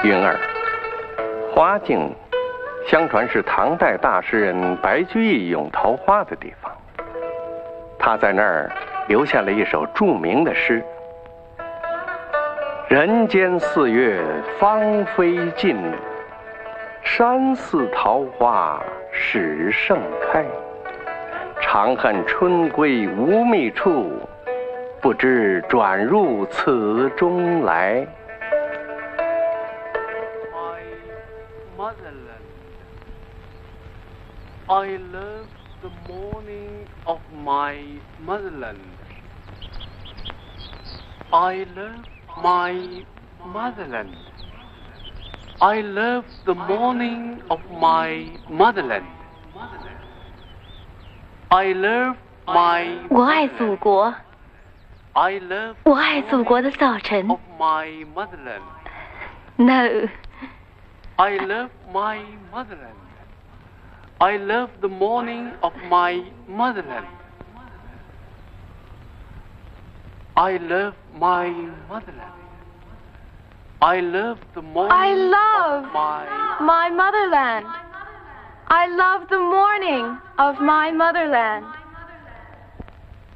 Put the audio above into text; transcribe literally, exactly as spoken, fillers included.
云儿，花径，相传是唐代大诗人白居易咏桃花的地方。他在那儿留下了一首著名的诗：人间四月芳菲尽，山寺桃花始盛开。长恨春归无觅处，不知转入此中来。 I love the morning of my motherland. I love my motherland. I love the morning of my motherland. I love my 我爱祖国， I love 我爱祖国的早晨。 of my motherland. No， I love my motherland. I love the morning of my motherland. I love my motherland. I love the morning I love of my my motherland. I love the morning of my motherland.